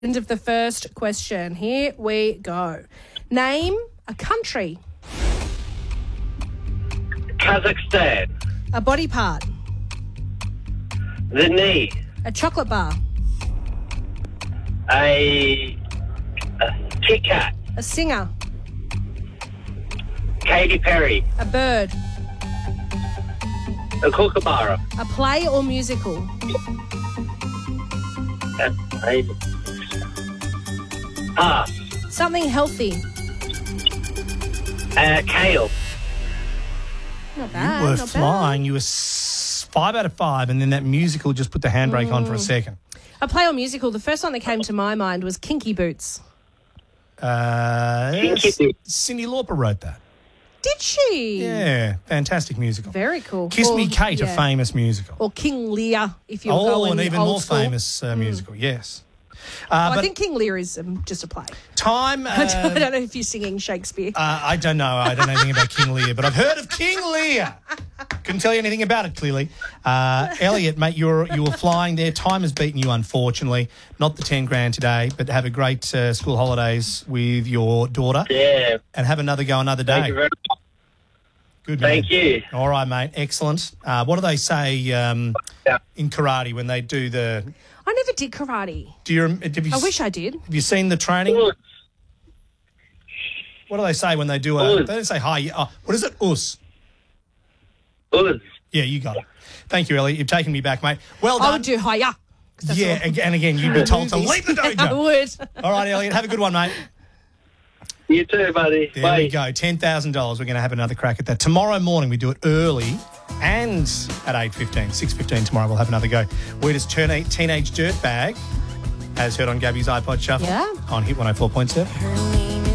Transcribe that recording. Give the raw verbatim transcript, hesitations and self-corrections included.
End of the first question. Here we go. Name a country. Kazakhstan. A body part. The knee. A chocolate bar. A, a Kit Kat. A singer. Katy Perry. A bird. A kookaburra. A play or musical. A, a, pass. Something healthy. Uh, kale. Not bad. You were not flying. You were s- five out of five, and then that musical just put the handbrake on for a second. Bad. A play or musical. The first one that came to my mind was Kinky Boots. Uh, Kinky S- Boots. Cindy Lauper wrote that. Did she? Yeah, fantastic musical. Very cool. Kiss Or- Me Kate, yeah. a famous musical. Or King Lear, if you're Oh, going an even old more school. famous uh, musical, yes. Uh, Oh, I but think King Lear is um, just a play. time... I don't- I um, don't know if you're singing Shakespeare. Uh, I don't know. I don't know anything about King Lear, but I've heard of King Lear. Couldn't tell you anything about it, clearly. Uh, Elliot, mate, you were you were flying there. Time has beaten you, unfortunately. Not the ten grand today, but have a great uh, school holidays with your daughter. Yeah. And have another go another day. Thank you very much. Good man. Thank you. All right, mate. Excellent. Uh, what do they say um, Yeah. in karate when they do the... I never did karate. Do you, rem- have you I s- wish I did. Have you seen the training? Good. What do they say when they do a... Us. They don't say hi. Oh, what is it? Us. Good. Yeah, you got it. Thank you, Elliot. You've taken me back, mate. Well I done. would do hiya. 'cause that's Yeah, all- ag- and again, you'd be told to leave the I dojo. would. All right, Elliot, have a good one, mate. You too, buddy. There Bye. we go, ten thousand dollars. We're going to have another crack at that. Tomorrow morning, we do it early and at eight fifteen. six fifteen tomorrow, we'll have another go. We're just turning Teenage Dirtbag, as heard on Gabby's iPod Shuffle Yeah. on Hit one oh four point seven.